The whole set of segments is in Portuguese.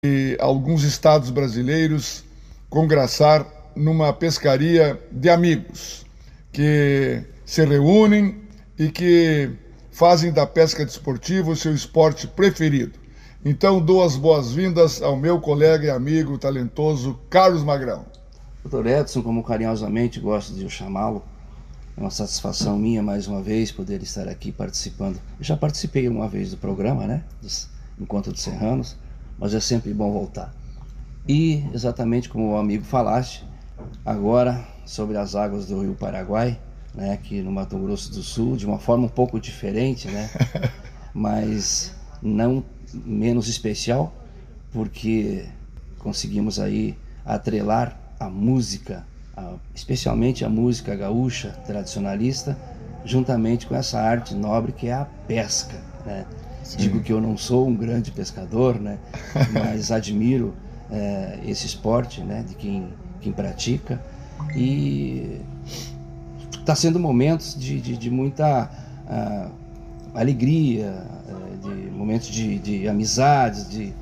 e alguns estados brasileiros congraçar numa pescaria de amigos que se reúnem e que fazem da pesca desportiva o seu esporte preferido. Então dou as boas-vindas ao meu colega e amigo talentoso Carlos Magrão. Dr. Edson, como carinhosamente gosto de eu chamá-lo, é uma satisfação minha mais uma vez poder estar aqui participando. Eu já participei uma vez do programa, né, dos Encontro dos Serranos, mas é sempre bom voltar. E exatamente como o amigo falaste, agora sobre as águas do Rio Paraguai, né, aqui no Mato Grosso do Sul, de uma forma um pouco diferente, né, mas não menos especial, porque conseguimos aí atrelar a música, especialmente a música gaúcha tradicionalista, juntamente com essa arte nobre que é a pesca, né? Digo que eu não sou um grande pescador, né? Mas admiro esse esporte, né? De quem pratica, e está sendo momentos de muita alegria, momentos de amizades, de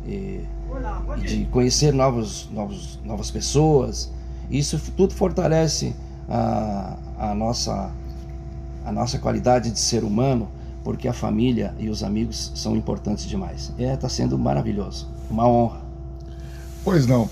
conhecer novas pessoas. Isso tudo fortalece a nossa qualidade de ser humano, porque a família e os amigos são importantes demais. Está sendo maravilhoso, uma honra. Pois não.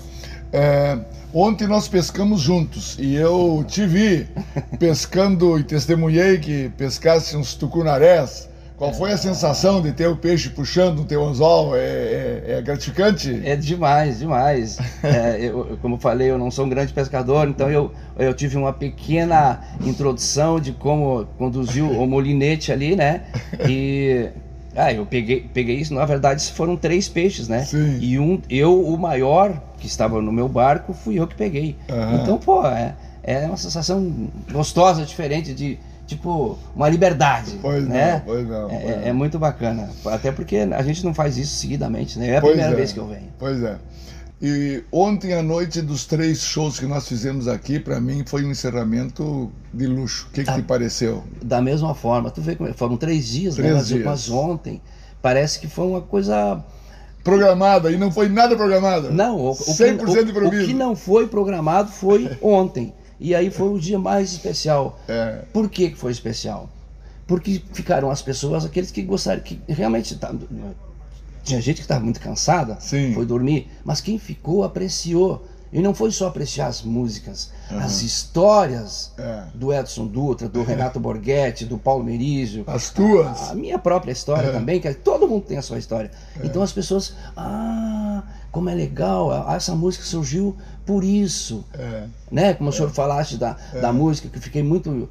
Ontem nós pescamos juntos e eu te vi pescando e testemunhei que pescasse uns tucunarés. Qual foi a sensação de ter o peixe puxando o teu anzol? É gratificante? É demais, demais. Como falei, eu não sou um grande pescador, então eu tive uma pequena introdução de como conduzir o molinete ali, né? E eu peguei isso, na verdade foram 3 peixes, né? Sim. E o maior, que estava no meu barco, fui eu que peguei. Uhum. Então, é uma sensação gostosa, diferente de... tipo, uma liberdade. Pois né? Não. É muito bacana. Até porque a gente não faz isso seguidamente, né? É a primeira vez que eu venho. Pois é. E ontem à noite, dos 3 shows que nós fizemos aqui, para mim foi um encerramento de luxo. O que te pareceu? Da mesma forma. Tu vê como foram 3 dias, 3 né? dias. Mas ontem parece que foi uma coisa... programada, e não foi nada programado. Não, 100% improviso. O que não foi programado foi ontem. E aí foi o dia mais especial. Por que foi especial? Porque ficaram as pessoas, aqueles que gostaram, que realmente... Tinha gente que estava muito cansada, Sim. Foi dormir, mas quem ficou apreciou. E não foi só apreciar as músicas, as histórias do Edson Dutra, do Renato Borghetti, do Paulo Merizio. As tuas. A minha própria história também, que todo mundo tem a sua história. Então as pessoas, como é legal, essa música surgiu por isso. Né? Como o senhor falaste da música, que eu fiquei muito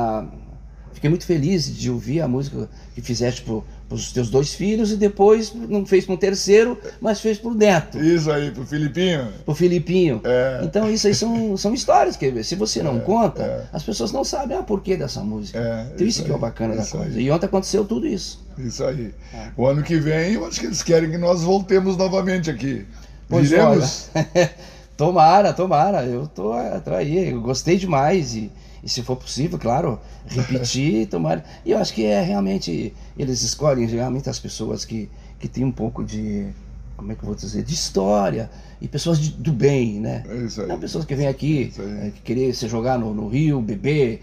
feliz de ouvir a música que fizeste para os teus 2 filhos, e depois não fez para um terceiro, mas fez para o neto. Isso aí, pro Filipinho. Pro Filipinho. Então isso aí são histórias que, se você não conta, as pessoas não sabem o porquê dessa música. Então isso que é o bacana da coisa. E ontem aconteceu tudo isso. Isso aí. O ano que vem, eu acho que eles querem que nós voltemos novamente aqui. Pois Viremos? Olha, tomara. Eu tô aí, eu gostei demais. E se for possível, claro, repetir, tomar. E eu acho que realmente, eles escolhem realmente as pessoas que têm um pouco de, como é que eu vou dizer, de história, e pessoas do bem, né? Isso aí. Não pessoas que vêm aqui querer se jogar no rio, beber,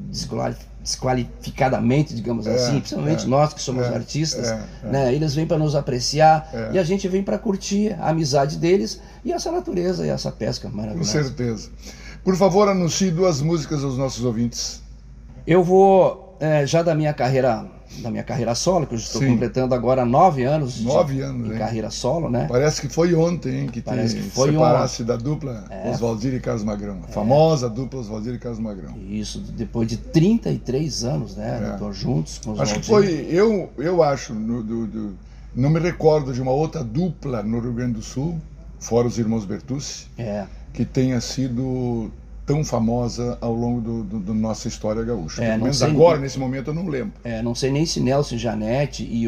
desqualificadamente, digamos assim, principalmente nós que somos artistas, né? Eles vêm para nos apreciar, e a gente vem para curtir a amizade deles e essa natureza e essa pesca maravilhosa. Com certeza. Por favor, anuncie 2 músicas aos nossos ouvintes. Eu vou, já da minha carreira solo, que eu estou completando agora 9 anos. 9 anos, em carreira solo, né? Parece que foi ontem, hein, que Parece te que foi separasse da dupla Oswaldir e Carlos Magrão. A famosa dupla Oswaldir e Carlos Magrão. Isso, depois de 33 anos, né? Estou juntos com os Acho que foi, eu acho, não me recordo de uma outra dupla no Rio Grande do Sul, fora os irmãos Bertucci, que tenha sido tão famosa ao longo da nossa história gaúcha. Pelo menos agora, nesse momento, eu não lembro. Não sei nem se Nelson Janete e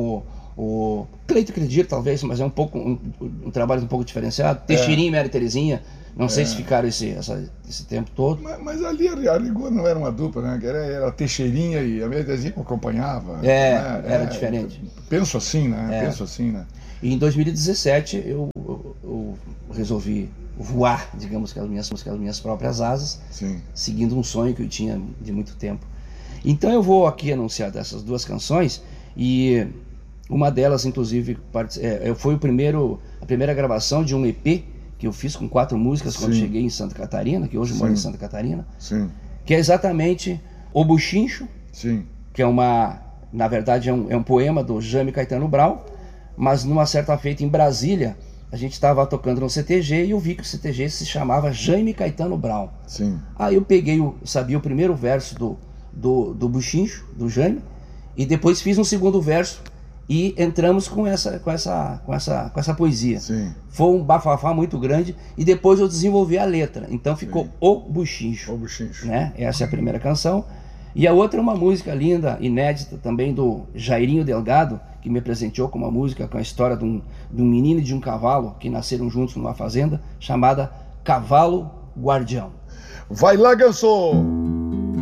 o Cleito Acredito, talvez, mas é um trabalho um pouco diferenciado. Teixeirinha e Maria Terezinha, não sei se ficaram esse tempo todo. Mas ali a rigor não era uma dupla, né? Era a Teixeirinha e a Maria Terezinha que acompanhava. Era diferente. Penso assim, né? E em 2017 eu resolvi voar, digamos, com as minhas próprias asas, Sim. seguindo um sonho que eu tinha de muito tempo. Então eu vou aqui anunciar dessas duas canções, e uma delas, inclusive, foi a primeira gravação de um EP que eu fiz com 4 músicas quando cheguei em Santa Catarina, que hoje moro em Santa Catarina, que é exatamente O Buchincho, que é na verdade é um poema do Jaime Caetano Brau, mas numa certa feita em Brasília, a gente estava tocando no CTG e eu vi que o CTG se chamava Jaime Caetano Brau. Aí eu sabia o primeiro verso do Buchincho, do Jaime, e depois fiz um segundo verso e entramos com essa poesia. Foi um bafafá muito grande e depois eu desenvolvi a letra, então ficou O Buchincho, né? Essa é a primeira canção. E a outra é uma música linda, inédita também, do Jairinho Delgado, que me presenteou com uma música com a história de um menino e de um cavalo que nasceram juntos numa fazenda, chamada Cavalo Guardião. Vai lá, Ganso!